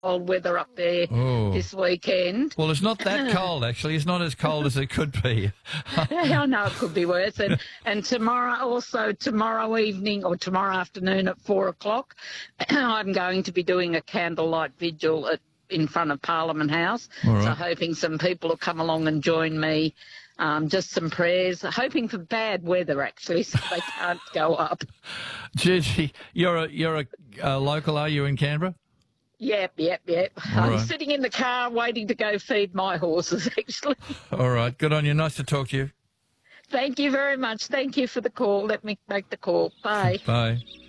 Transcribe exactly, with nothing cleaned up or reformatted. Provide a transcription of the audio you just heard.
cold weather up there Oh. this weekend. Well, it's not that cold, actually. It's not as cold as it could be. I know it could be worse. And, and tomorrow, also tomorrow evening or tomorrow afternoon at four o'clock, I'm going to be doing a candlelight vigil at, in front of Parliament House. All right. So hoping some people will come along and join me. Um, just some prayers, hoping for bad weather, actually, so they can't go up. Gigi, you're a, you're a, a local, are you, in Canberra? Yep, yep, yep. All I'm right. sitting in the car waiting to go feed my horses, actually. All right. Good on you. Nice to talk to you. Thank you very much. Thank you for the call. Let me make the call. Bye. Bye.